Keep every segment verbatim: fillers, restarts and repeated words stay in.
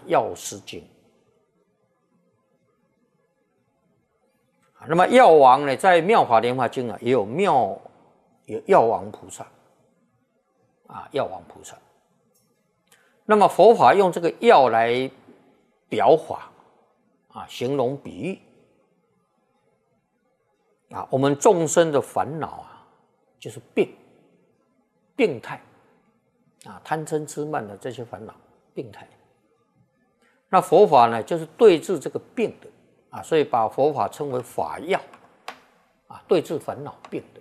药师经》。那么药王呢，在《妙法莲华经》啊，也有妙有药王菩萨啊，药王菩萨。那么佛法用这个药来表法啊，形容比喻啊，我们众生的烦恼啊，就是病、病态啊，贪嗔痴慢的这些烦恼病态。那佛法呢，就是对治这个病的啊，所以把佛法称为法药啊，对治烦恼病的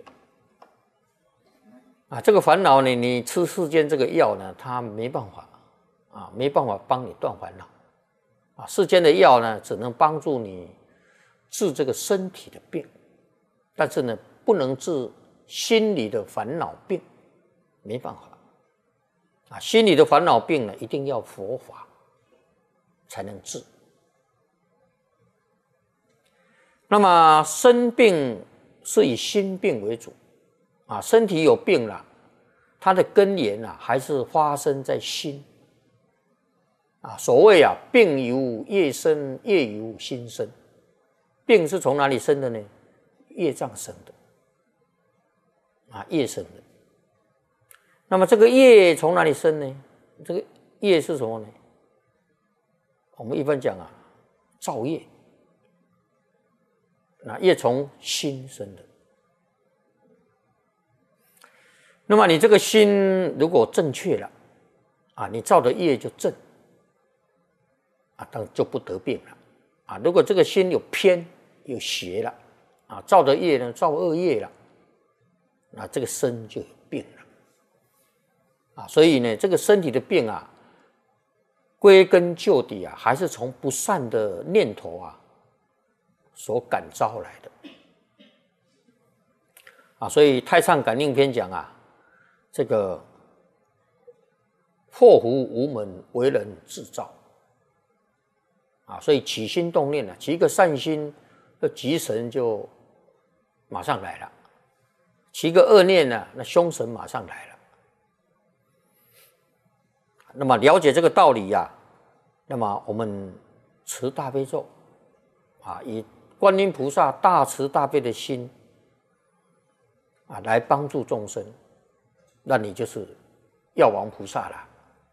啊。这个烦恼呢，你吃世间这个药呢，它没办法啊，没办法帮你断烦恼啊。世间的药呢，只能帮助你治这个身体的病，但是呢，不能治心理的烦恼病，没办法啊。心理的烦恼病呢，一定要佛法才能治。那么生病是以心病为主啊，身体有病了，它的根源啊，还是发生在心啊。所谓啊，病由业生，业由心生。病是从哪里生的呢？业障生的啊，业生的。那么这个业从哪里生呢？这个业是什么呢？我们一般讲啊，造业。那业从心生的。那么你这个心如果正确了啊，你造的业就正啊，当然就不得病了啊。如果这个心有偏有邪了啊，造的业呢造恶业了，那这个身就有病了啊。所以呢，这个身体的病啊，归根究底啊，还是从不善的念头啊所感召来的啊。所以《太上感应篇》讲啊，这个祸福无门，为人自造啊。所以起心动念啊，起一个善心，那吉神就马上来了；起一个恶念呢，那凶神马上来了。那么了解这个道理呀、啊，那么我们持大悲咒啊，以观音菩萨大慈大悲的心啊，来帮助众生，那你就是药王菩萨了。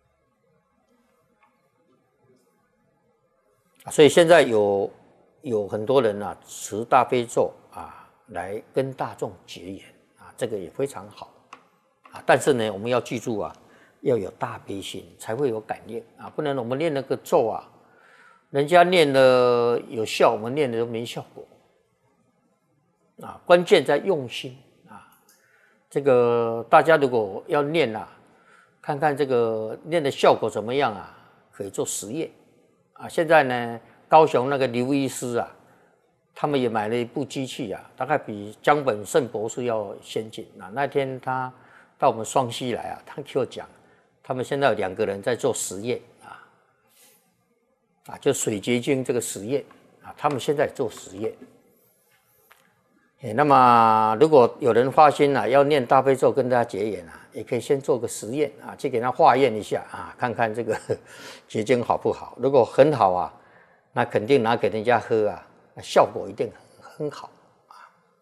所以现在有有很多人啊，持大悲咒啊，来跟大众结缘啊，这个也非常好啊。但是呢，我们要记住啊，要有大悲心，才会有感应啊，不然我们念那个咒啊，人家念了有效，我们念的都没效果啊。关键在用心啊。这个大家如果要念啊，看看这个念的效果怎么样啊，可以做实验啊。现在呢，高雄那个刘医师啊，他们也买了一部机器啊，大概比江本胜博士要先进啊。那天他到我们双溪来啊，他给我讲，他们现在有两个人在做实验啊，啊，就水结晶这个实验啊，他们现在做实验。那么如果有人发心啊，要念大悲咒跟大家结缘啊，也可以先做个实验啊，去给他化验一下啊，看看这个结晶好不好。如果很好啊，那肯定拿给人家喝啊，效果一定很好啊。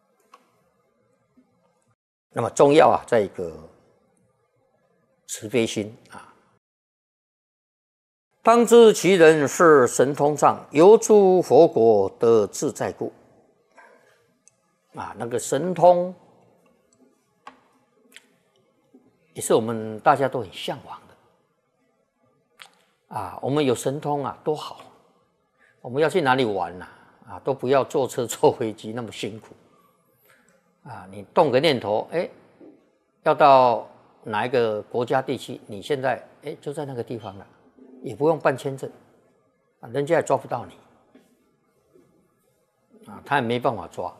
那么重要啊，在一个慈悲心啊。当知其人是神通障，由诸佛国得自在故。啊，那个神通也是我们大家都很向往的啊。我们有神通啊，多好！我们要去哪里玩啊？啊，都不要坐车坐飞机那么辛苦啊。你动个念头，哎，要到哪一个国家地区，你现在哎就在那个地方了，也不用办签证啊，人家也抓不到你啊，他也没办法抓。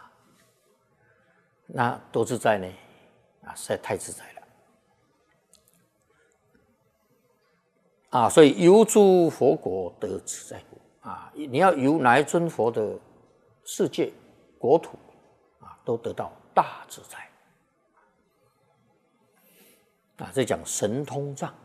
那多自在呢？啊，实在太自在了啊！所以游诸佛国得自在故啊！你要游哪一尊佛的世界国土啊，都得到大自在啊！这讲神通障